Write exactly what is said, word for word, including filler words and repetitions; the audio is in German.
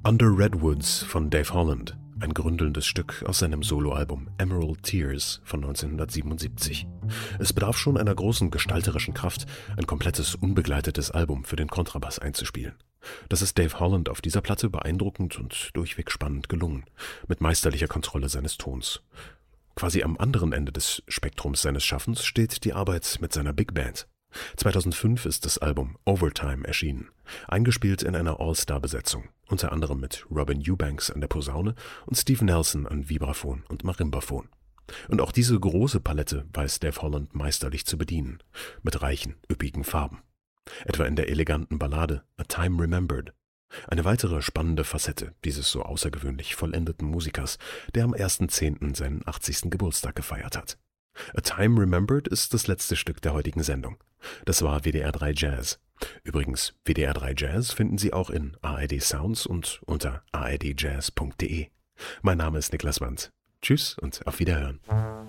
Under Redwoods von Dave Holland, ein gründelndes Stück aus seinem Soloalbum Emerald Tears von neunzehnhundertsiebenundsiebzig. Es bedarf schon einer großen gestalterischen Kraft, ein komplettes, unbegleitetes Album für den Kontrabass einzuspielen. Das ist Dave Holland auf dieser Platte beeindruckend und durchweg spannend gelungen, mit meisterlicher Kontrolle seines Tons. Quasi am anderen Ende des Spektrums seines Schaffens steht die Arbeit mit seiner Big Band. zweitausendfünf ist das Album Overtime erschienen, eingespielt in einer All-Star-Besetzung, unter anderem mit Robin Eubanks an der Posaune und Steve Nelson an Vibraphon und Marimbaphon. Und auch diese große Palette weiß Dave Holland meisterlich zu bedienen, mit reichen, üppigen Farben. Etwa in der eleganten Ballade A Time Remembered. Eine weitere spannende Facette dieses so außergewöhnlich vollendeten Musikers, der am ersten zehnten seinen achtzigsten Geburtstag gefeiert hat. A Time Remembered ist das letzte Stück der heutigen Sendung. Das war W D R drei Jazz. Übrigens, W D R drei Jazz finden Sie auch in A R D Sounds und unter a r d jazz punkt d e. Mein Name ist Niklas Wandt. Tschüss und auf Wiederhören.